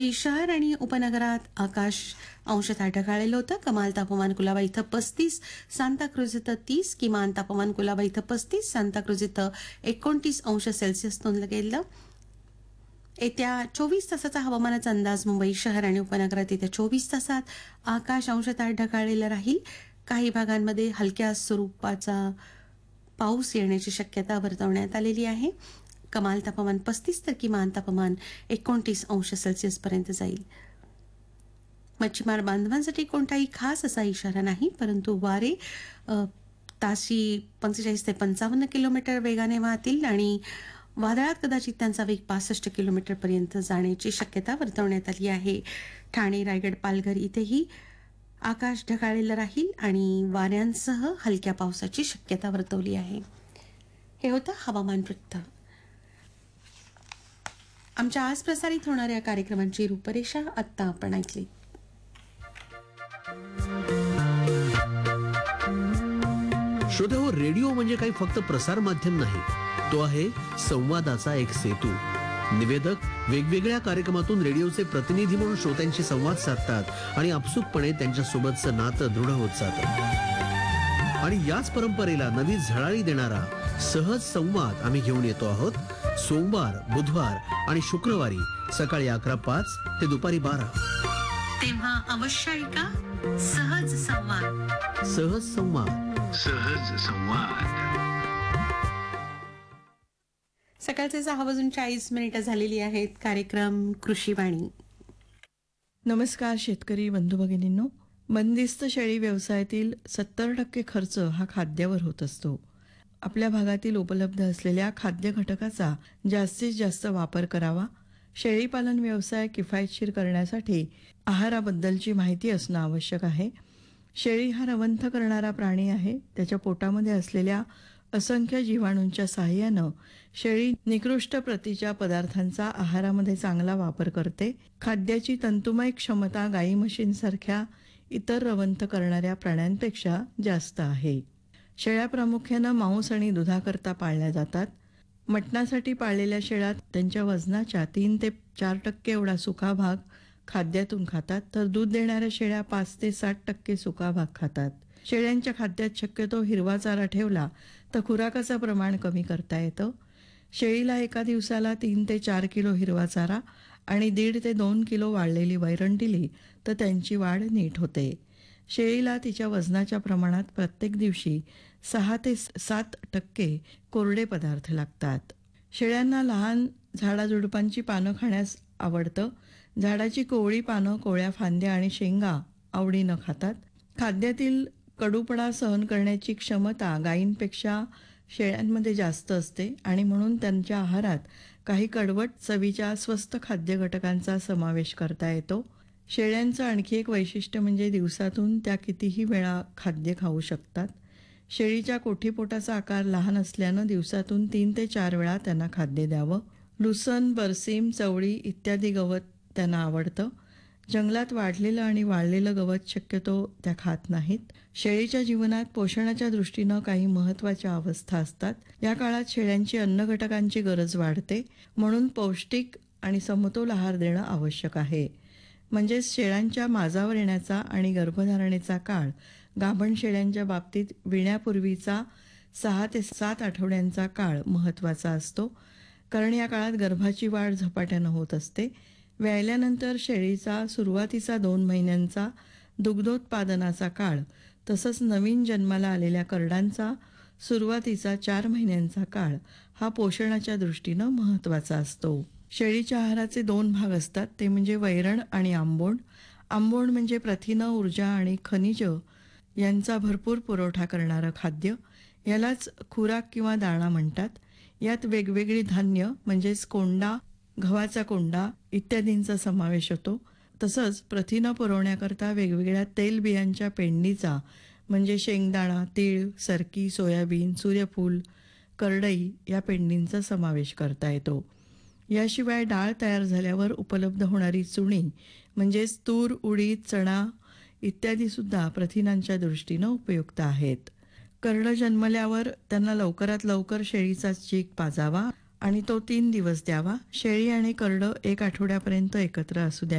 शहर आणि उपनगरात आकाश अंशतः ढगाळलेलं होतं. कमाल तापमान कुलाबा इथं 35, सांताक्रुझ इथं 30, किमान तापमान कुलाबा इथं 35, सांताक्रुझ इथं 29 अंश सेल्सिअस नोंदलं गेलं. येत्या 24 तासाचा हवामानाचा अंदाज. मुंबई शहर आणि उपनगरात येत्या 24 तासात आकाश अंशतः ढगाळलेलं राहील. काही भागांमध्ये हलक्या स्वरूपाचा पाऊस येण्याची शक्यता वर्तवण्यात आलेली आहे. कमाल तापमान 35 तर किमान तापमान 29 अंश सेल्सिअस पर्यंत जाईल. मच्छीमार बांधवांसाठी कोणताही खास असा इशारा नाही, परंतु वारे ताशी 45 ते 55 किलोमीटर वेगाने वाहतील आणि वादळात कदाचित त्यांचा वेग 65 किलोमीटर पर्यंत जाण्याची शक्यता वर्तवण्यात आली आहे. ठाणे, रायगड, पालघर इथेही आकाश ढगाळलेलं राहील आणि वाऱ्यांसह हलक्या पावसाची शक्यता वर्तवली आहे. हे होतं हवामान वृत्त. आमच्या आज प्रसारित होणाऱ्या कार्यक्रमांची रूपरेषा आत्ता आपण ऐकली. श्रोतेहो, रेडिओ म्हणजे काही फक्त प्रसार माध्यम नाही, तो आहे संवादाचा एक सेतू. निवेदक वेगवेगळ्या कार्यक्रमातून रेडिओचे प्रतिनिधी म्हणून श्रोत्यांशी संवाद साधतात आणि आपसुकपणे त्यांच्या सोबतचं नातं दृढ होत जातं. आणि याच परंपरेला नवी झळाळी देणारा सहज संवाद आम्ही घेऊन येतो आहोत. सोमवार, बुधवार आणि शुक्रवारी सकाळी 11:05 ते दुपारी 12. तेव्हा अवश्य ऐका सहज संवाद. सहज संवाद. सहज संवाद. सकाळचे 6:40 झालेली आहेत. कार्यक्रम कृषीवाणी. नमस्कार शेतकरी बंधू भगिनींनो. बंदिस्त शेळी व्यवसायातील 70% खर्च हा खाद्यावर होत असतो. आपल्या भागातील उपलब्ध असलेल्या खाद्य घटकाचा जास्तीत जास्त वापर करावा. शेळीपालन व्यवसाय किफायतशीर करण्यासाठी आहाराबद्दलची माहिती असणं आवश्यक आहे. शेळी हा रवंथ करणारा प्राणी आहे. त्याच्या पोटामध्ये असलेल्या असंख्य जीवाणूंच्या साहाय्यानं शेळी निकृष्ट प्रतीच्या पदार्थांचा आहारामध्ये चांगला वापर करते. खाद्याची तंतुमय क्षमता गाई म्हशींसारख्या इतर रवंथ करणाऱ्या प्राण्यांपेक्षा जास्त आहे. शेळ्या प्रामुख्यानं मांस आणि दुधाकरता पाळल्या जातात. मटणासाठी पाळलेल्या शेळ्या त्यांच्या वजनाच्या 3 ते 4% एवढा सुका भाग खाद्यातून खातात, तर दूध देणाऱ्या शेळ्या 5 ते 60% सुका भाग खातात. शेळ्यांच्या खाद्यात शक्यतो हिरवा चारा ठेवला तर खुराकाचं प्रमाण कमी करता येतं. शेळीला एका दिवसाला 3 ते 4 किलो हिरवा चारा आणि 1.5 ते 2 किलो वाळलेली वैरण दिली तर त्यांची वाढ नीट होते. शेळीला तिच्या वजनाच्या प्रमाणात प्रत्येक दिवशी 6 ते 7% कोरडे पदार्थ लागतात. शेळ्यांना लहान झाडाझुडपांची पानं खाण्यास आवडतं. झाडाची कोवळी पानं, कोवळ्या फांद्या आणि शेंगा आवडीनं खातात. खाद्यातील कडूपणा सहन करण्याची क्षमता गायींपेक्षा शेळ्यांमध्ये जास्त असते आणि म्हणून त्यांच्या आहारात काही कडवट चवीच्या स्वस्त खाद्य घटकांचा समावेश करता येतो. शेळ्यांचं आणखी एक वैशिष्ट्य म्हणजे दिवसातून त्या कितीही वेळा खाद्य खाऊ शकतात. शेळीच्या कोठीपोटाचा आकार लहान असल्यानं दिवसातून 3 ते 4 वेळा त्यांना खाद्य द्यावं. लुसण, बरसीम, चवळी इत्यादी गवत त्यांना आवडतं. जंगलात वाढलेलं आणि वाळलेलं गवत शक्यतो त्या खात नाहीत. शेळीच्या जीवनात पोषणाच्या दृष्टीनं काही महत्त्वाच्या अवस्था असतात. या काळात शेळ्यांची अन्न घटकांची गरज वाढते, म्हणून पौष्टिक आणि समतोल आहार देणं आवश्यक आहे. म्हणजेच शेळ्यांच्या माजावर येण्याचा आणि गर्भधारणेचा काळ गाभण शेळ्यांच्या बाबतीत विण्यापूर्वीचा 6 ते 7 आठवड्यांचा काळ महत्त्वाचा असतो, कारण या काळात गर्भाची वाढ झपाट्यानं होत असते. व्यायल्यानंतर शेळीचा सुरुवातीचा 2 महिन्यांचा दुग्धोत्पादनाचा काळ, तसंच नवीन जन्माला आलेल्या करडांचा सुरुवातीचा 4 महिन्यांचा काळ हा पोषणाच्या दृष्टीनं महत्त्वाचा असतो. शेळीच्या आहाराचे 2 भाग असतात, ते म्हणजे वैरण आणि आंबोण. आंबोण म्हणजे प्रथिनं, ऊर्जा आणि खनिज यांचा भरपूर पुरवठा करणारं खाद्य. यालाच खुराक किंवा दाणा म्हणतात. यात वेगवेगळी धान्य म्हणजेच कोंडा, गव्हाचा कोंडा इत्यादींचा समावेश होतो. तसंच प्रथिनं पुरवण्याकरता वेगवेगळ्या तेलबियांच्या पेंडीचा म्हणजे शेंगदाणा, तीळ, सरकी, सोयाबीन, सूर्यफूल, करडई या पेंडींचा समावेश करता येतो. याशिवाय डाळ तयार झाल्यावर उपलब्ध होणारी चुणी म्हणजेच तूर, उडीद, चणा इत्यादी सुद्धा प्रथिनांच्या दृष्टीनं उपयुक्त आहेत. करडं जन्मल्यावर त्यांना लवकरात लवकर शेळीचा चीक पाजावा आणि तो 3 दिवस द्यावा. शेळी आणि करडं 1 आठवड्यापर्यंत एकत्र असू द्यावी.